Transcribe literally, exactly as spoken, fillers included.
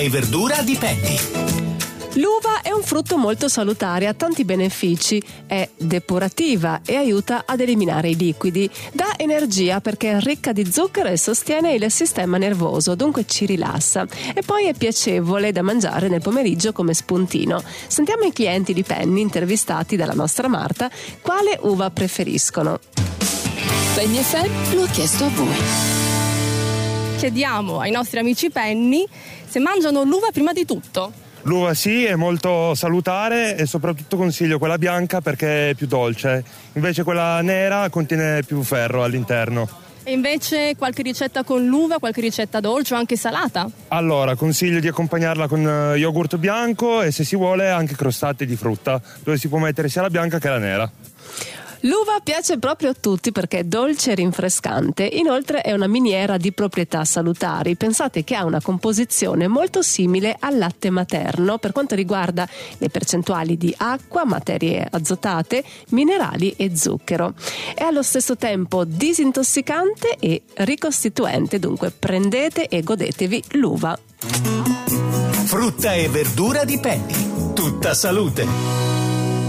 e verdura di Penny. L'uva è un frutto molto salutare, ha tanti benefici, è depurativa e aiuta ad eliminare i liquidi, dà energia perché è ricca di zucchero e sostiene il sistema nervoso, dunque ci rilassa, e poi è piacevole da mangiare nel pomeriggio come spuntino. Sentiamo i clienti di Penny intervistati dalla nostra Marta quale uva preferiscono. Penny F M lo ha chiesto a voi. Chiediamo ai nostri amici Penny se mangiano l'uva prima di tutto. L'uva sì, è molto salutare e soprattutto consiglio quella bianca perché è più dolce, invece quella nera contiene più ferro all'interno. E invece qualche ricetta con l'uva, qualche ricetta dolce o anche salata? Allora, consiglio di accompagnarla con yogurt bianco e se si vuole anche crostate di frutta, dove si può mettere sia la bianca che la nera. L'uva piace proprio a tutti perché è dolce e rinfrescante, inoltre è una miniera di proprietà salutari. Pensate che ha una composizione molto simile al latte materno per quanto riguarda le percentuali di acqua, materie azotate, minerali e zucchero. È allo stesso tempo disintossicante e ricostituente, dunque prendete e godetevi l'uva. Frutta e verdura di Penny. Tutta salute.